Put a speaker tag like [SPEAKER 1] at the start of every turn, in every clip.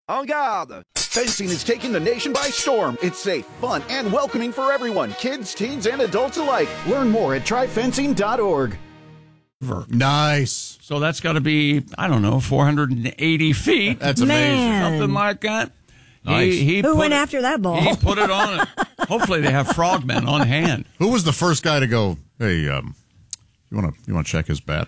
[SPEAKER 1] En garde! Fencing is taking the nation by storm. It's safe, fun, and welcoming for everyone, kids, teens, and adults alike. Learn more at tryfencing.org.
[SPEAKER 2] Nice.
[SPEAKER 3] So that's got to be, I don't know, 480 feet.
[SPEAKER 2] That's amazing.
[SPEAKER 4] Man.
[SPEAKER 3] Something like that.
[SPEAKER 2] Nice.
[SPEAKER 4] Who went after that ball?
[SPEAKER 3] He put it on. Hopefully they have frogmen on hand.
[SPEAKER 2] Who was the first guy to go, hey, you want to check his bat?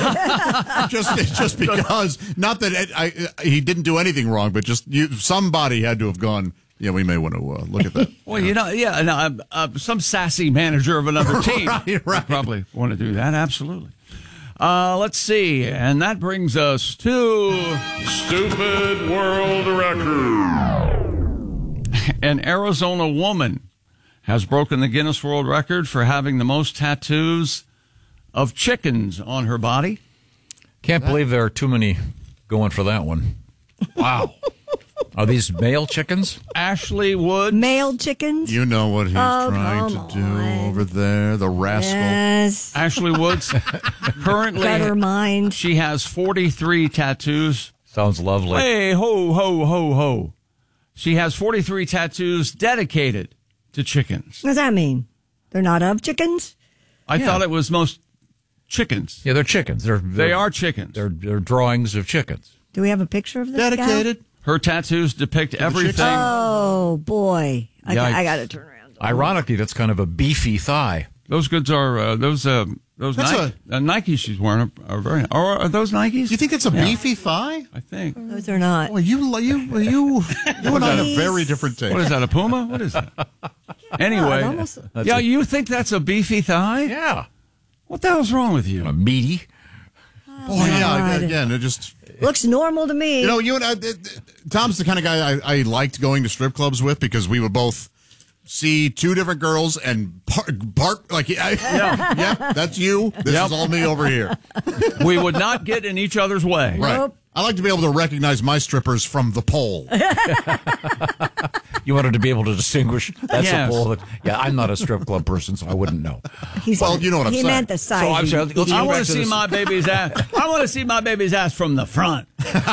[SPEAKER 2] just because, not that he didn't do anything wrong, but just somebody had to have gone, yeah, we may want to look at that.
[SPEAKER 3] Well, some sassy manager of another team
[SPEAKER 2] Right.
[SPEAKER 3] would probably want to do that. Absolutely. Let's see. And that brings us to
[SPEAKER 5] Stupid World Record.
[SPEAKER 3] an Arizona woman has broken the Guinness World Record for having the most tattoos of chickens on her body.
[SPEAKER 6] Can't believe there are too many going for that one.
[SPEAKER 3] Wow.
[SPEAKER 6] Are these male chickens?
[SPEAKER 3] Ashley Wood.
[SPEAKER 4] Male chickens?
[SPEAKER 2] You know what he's trying to
[SPEAKER 4] come
[SPEAKER 2] do
[SPEAKER 4] on.
[SPEAKER 2] over there, the rascal.
[SPEAKER 4] Yes.
[SPEAKER 3] Ashley Woods. Currently,
[SPEAKER 4] Better mind.
[SPEAKER 3] she has 43 tattoos.
[SPEAKER 6] Sounds lovely.
[SPEAKER 3] Hey, ho, ho, ho, ho. She has 43 tattoos dedicated to chickens.
[SPEAKER 4] What does that mean? They're not of chickens?
[SPEAKER 3] I thought it was most chickens.
[SPEAKER 6] Yeah, they're chickens.
[SPEAKER 3] They are chickens.
[SPEAKER 6] They're drawings of chickens.
[SPEAKER 4] Do we have a picture of this
[SPEAKER 2] Dedicated.
[SPEAKER 3] Her tattoos depict everything.
[SPEAKER 4] Oh, boy. I
[SPEAKER 3] Yikes.
[SPEAKER 4] got to turn around.
[SPEAKER 6] Ironically, that's kind of a beefy thigh.
[SPEAKER 3] Those goods are those
[SPEAKER 2] That's
[SPEAKER 3] Nikes she's wearing are very. Are those Nikes?
[SPEAKER 2] You think it's a beefy thigh?
[SPEAKER 3] I think.
[SPEAKER 4] Those are not.
[SPEAKER 2] Well, you and I have a very different taste.
[SPEAKER 3] What is that? A puma? What is that? Anyway,
[SPEAKER 4] almost-
[SPEAKER 3] you think that's a beefy thigh?
[SPEAKER 6] Yeah.
[SPEAKER 3] What the hell's wrong with you?
[SPEAKER 6] Meaty.
[SPEAKER 2] Oh, yeah,
[SPEAKER 4] God.
[SPEAKER 2] again, it just...
[SPEAKER 4] Looks normal to me.
[SPEAKER 2] You know, you and I, Tom's the kind of guy I liked going to strip clubs with because we would both see two different girls and bark like, yeah, that's you. This is all me over here.
[SPEAKER 3] We would not get in each other's way.
[SPEAKER 2] Right.
[SPEAKER 4] Nope.
[SPEAKER 2] I like to be able to recognize my strippers from the pole.
[SPEAKER 6] You wanted to be able to distinguish. That's
[SPEAKER 3] Yes.
[SPEAKER 6] a bull. Yeah, I'm not a strip club person, so I wouldn't know.
[SPEAKER 2] Well, you know what I'm
[SPEAKER 4] he
[SPEAKER 2] saying.
[SPEAKER 4] meant the size.
[SPEAKER 6] So I'm
[SPEAKER 4] you
[SPEAKER 6] sorry, let's
[SPEAKER 4] idiot.
[SPEAKER 6] go
[SPEAKER 3] I
[SPEAKER 6] back
[SPEAKER 3] want to
[SPEAKER 6] to
[SPEAKER 3] see
[SPEAKER 6] this.
[SPEAKER 3] my baby's ass. I want to see my baby's ass from the front.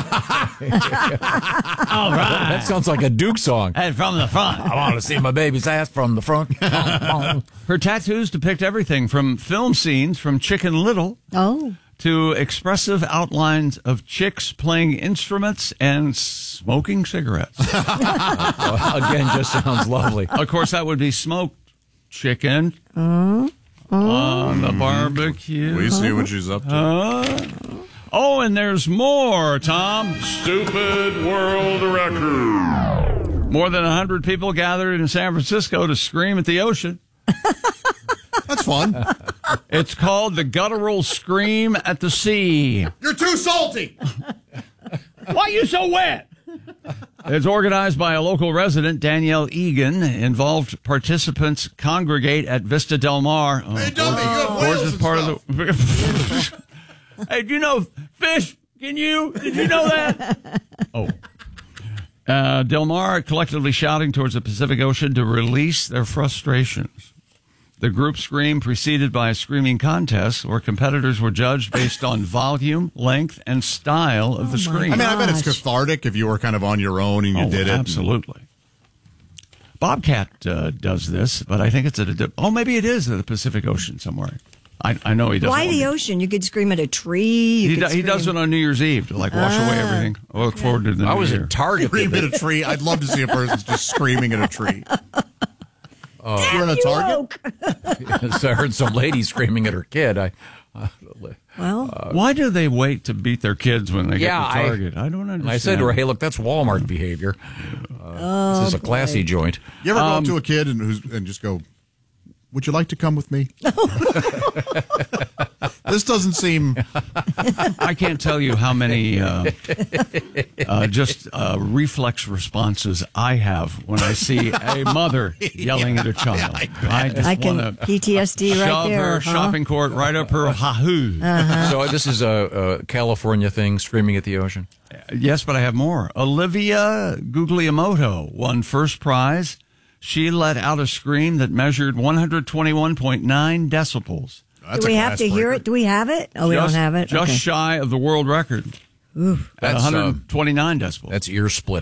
[SPEAKER 3] All right.
[SPEAKER 6] That sounds like a Duke song.
[SPEAKER 3] And from the front.
[SPEAKER 6] I want to see my baby's ass from the front.
[SPEAKER 3] Her tattoos depict everything from film scenes from Chicken Little
[SPEAKER 4] Oh.
[SPEAKER 3] to expressive outlines of chicks playing instruments and smoking cigarettes.
[SPEAKER 6] Again, just sounds lovely.
[SPEAKER 3] Of course, that would be smoked chicken on the barbecue.
[SPEAKER 2] We see what she's up to.
[SPEAKER 3] Oh, and there's more, Tom.
[SPEAKER 5] Stupid World Record.
[SPEAKER 3] More than 100 people gathered in San Francisco to scream at the ocean.
[SPEAKER 2] That's fun.
[SPEAKER 3] It's called the Guttural Scream at the Sea.
[SPEAKER 2] You're too salty.
[SPEAKER 3] Why are you so wet? It's organized by a local resident, Danielle Egan. Involved participants congregate at Vista Del Mar.
[SPEAKER 2] Hey, Dummy, you have whales
[SPEAKER 3] gorgeous
[SPEAKER 2] and
[SPEAKER 3] part
[SPEAKER 2] stuff.
[SPEAKER 3] of the. Hey, do you know fish? Did you know that? Oh. Del Mar collectively shouting towards the Pacific Ocean to release their frustrations. The group scream preceded by a screaming contest where competitors were judged based on volume, length, and style of the scream.
[SPEAKER 2] I mean, I bet it's
[SPEAKER 4] Gosh.
[SPEAKER 2] cathartic if you were kind of on your own and you did it.
[SPEAKER 3] Absolutely. Bobcat does this, but I think it's at maybe it is at the Pacific Ocean somewhere. I know he does.
[SPEAKER 4] Why the ocean? You could scream at a tree.
[SPEAKER 3] He does it on New Year's Eve to like wash away everything. I look forward to the
[SPEAKER 6] I
[SPEAKER 3] new
[SPEAKER 6] was
[SPEAKER 3] year.
[SPEAKER 6] at Target.
[SPEAKER 2] Scream at a tree. I'd love to see a person just screaming at a tree. You're in a Target?
[SPEAKER 6] So I heard some lady screaming at her kid.
[SPEAKER 4] Well,
[SPEAKER 3] Why do they wait to beat their kids when they get
[SPEAKER 6] Yeah,
[SPEAKER 3] to Target? I don't understand.
[SPEAKER 6] And I said to her, "Hey, look, that's Walmart behavior. This is a classy joint."
[SPEAKER 2] You ever go up to a kid and just go, would you like to come with me? This doesn't seem...
[SPEAKER 3] I can't tell you how many reflex responses I have when I see a mother yelling at a child. I just
[SPEAKER 4] I can
[SPEAKER 3] want to
[SPEAKER 4] PTSD right
[SPEAKER 3] shove
[SPEAKER 4] there.
[SPEAKER 3] her shopping cart right up her hahoo.
[SPEAKER 6] So this is a California thing, screaming at the ocean.
[SPEAKER 3] Yes, but I have more. Olivia Guglielmoto won first prize. She let out a scream that measured 121.9 decibels.
[SPEAKER 4] Do we have to hear it? Do we have it? Oh, we don't have it?
[SPEAKER 3] Just
[SPEAKER 4] Okay.
[SPEAKER 3] shy of the world record.
[SPEAKER 4] Ooh.
[SPEAKER 3] At
[SPEAKER 6] That's
[SPEAKER 3] 129 decibels.
[SPEAKER 6] That's ear splitting.